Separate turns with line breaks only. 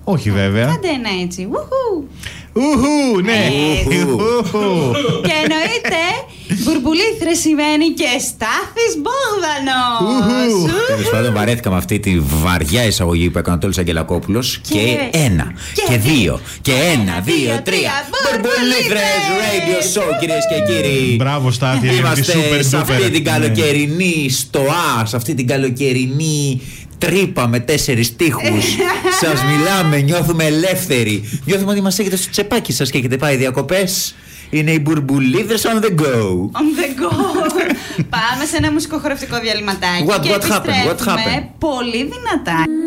Όχι βέβαια.
Κάντε ένα έτσι.
Ουχου, ναι.
Και εννοείται μπουρμπουλήθρες σημαίνει και Στάθης Μπόγδανος.
Τέλος πάντων, βαρέθηκα με αυτή τη βαριά εισαγωγή που έκανε ο Τόλης Αγγελακόπουλος. Και ένα, και δύο, και ένα, δύο, τρία. Μπουρμπουλήθρες Radio Show, κυρίες και κύριοι.
Μπράβο, Στάθη.
Είμαστε σε αυτή την καλοκαιρινή στοά, σε αυτή την καλοκαιρινή τρύπα με 4 τοίχους. Σας μιλάμε, νιώθουμε ελεύθεροι. Νιώθουμε ότι μας έχετε στο τσεπάκι σας και έχετε πάει διακοπές. Είναι οι μπουρμπουλίδες on the go.
On the go. Πάμε σε ένα μουσικοχορευτικό διαλυματάκι.
What happened?
Πολύ δυνατά.